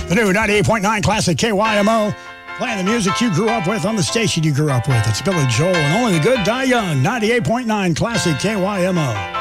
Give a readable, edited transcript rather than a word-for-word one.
The new 98.9 Classic KYMO. Playing the music you grew up with on the station you grew up with. It's Billy Joel and Only the Good Die Young. 98.9 Classic KYMO.